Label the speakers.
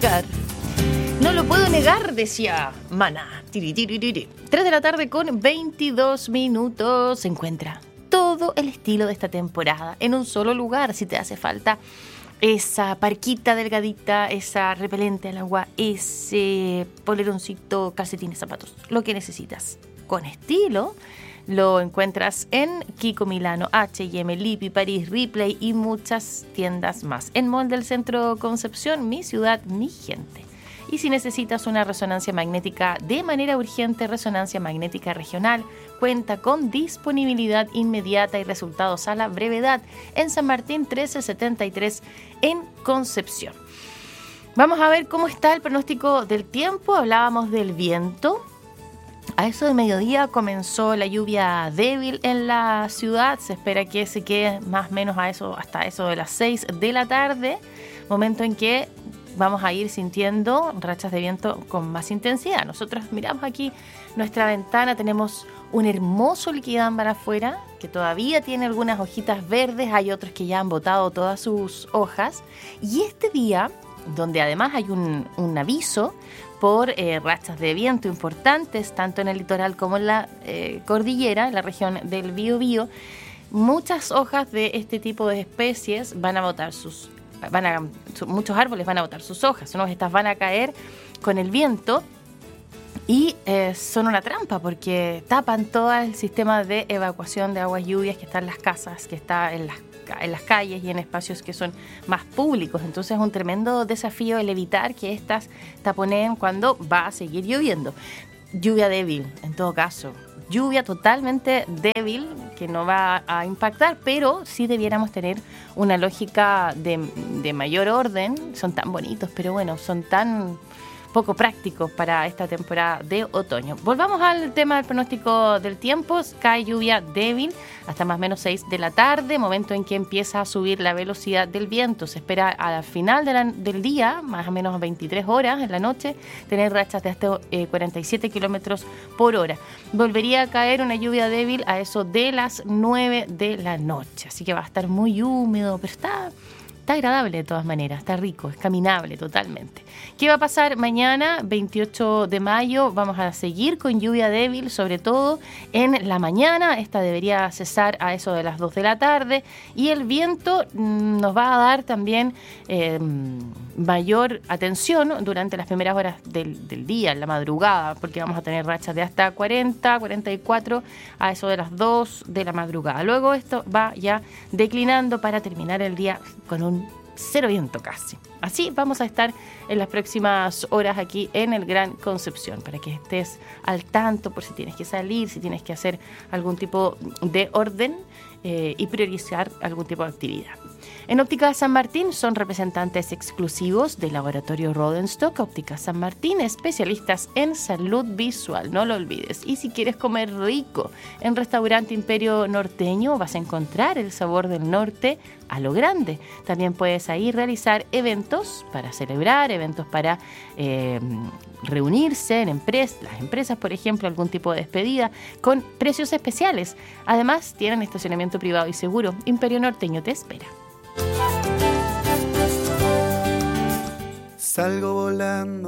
Speaker 1: negar. No lo puedo negar, decía Maná. 3 de la tarde con 22 minutos. Se encuentra todo el estilo de esta temporada en un solo lugar. Si te hace falta esa parquita delgadita, esa repelente al agua, ese poleroncito, calcetines, zapatos, lo que necesitas con estilo, lo encuentras en Kiko Milano, H&M, Lipi, París, Ripley y muchas tiendas más. En Mall del Centro Concepción, mi ciudad, mi gente. Y si necesitas una resonancia magnética de manera urgente, Resonancia Magnética Regional cuenta con disponibilidad inmediata y resultados a la brevedad en San Martín 1373 en Concepción. Vamos a ver cómo está el pronóstico del tiempo. Hablábamos del viento. A eso de mediodía comenzó la lluvia débil en la ciudad. Se espera que se quede más o menos hasta eso de las 6 de la tarde, momento en que vamos a ir sintiendo rachas de viento con más intensidad. Nosotros miramos aquí nuestra ventana, tenemos un hermoso liquidambar afuera que todavía tiene algunas hojitas verdes, hay otros que ya han botado todas sus hojas. Y este día, donde además hay un aviso por rachas de viento importantes, tanto en el litoral como en la cordillera, en la región del Biobío, muchas hojas de este tipo de especies van a botar muchos árboles van a botar sus hojas, estas van a caer con el viento y son una trampa porque tapan todo el sistema de evacuación de aguas lluvias que está en las casas, que está en las calles y en espacios que son más públicos. Entonces es un tremendo desafío el evitar que estas taponeen cuando va a seguir lloviendo. Lluvia débil, en todo caso. Lluvia totalmente débil que no va a impactar, pero sí debiéramos tener una lógica de mayor orden. Son tan bonitos, pero bueno, son tan poco prácticos para esta temporada de otoño. Volvamos al tema del pronóstico del tiempo. Cae lluvia débil hasta más o menos 6 de la tarde, momento en que empieza a subir la velocidad del viento. Se espera al final del día, más o menos 23 horas en la noche, tener rachas de hasta 47 kilómetros por hora. Volvería a caer una lluvia débil a eso de las 9 de la noche. Así que va a estar muy húmedo, pero está agradable de todas maneras, está rico, es caminable totalmente. ¿Qué va a pasar mañana, 28 de mayo? Vamos a seguir con lluvia débil, sobre todo en la mañana. Esta debería cesar a eso de las 2 de la tarde. Y el viento nos va a dar también mayor atención durante las primeras horas del día, en la madrugada, porque vamos a tener rachas de hasta 40, 44 a eso de las 2 de la madrugada. Luego esto va ya declinando para terminar el día con un cero viento casi. Así vamos a estar en las próximas horas aquí en el Gran Concepción, para que estés al tanto por si tienes que salir, si tienes que hacer algún tipo de orden y priorizar algún tipo de actividad. En Óptica San Martín son representantes exclusivos del laboratorio Rodenstock. Óptica San Martín, especialistas en salud visual, no lo olvides. Y si quieres comer rico en Restaurante Imperio Norteño, vas a encontrar el sabor del norte a lo grande. También puedes ahí realizar eventos para celebrar, eventos para reunirse en las empresas, por ejemplo, algún tipo de despedida con precios especiales. Además, tienen estacionamiento privado y seguro. Imperio Norteño te espera.
Speaker 2: Salgo volando.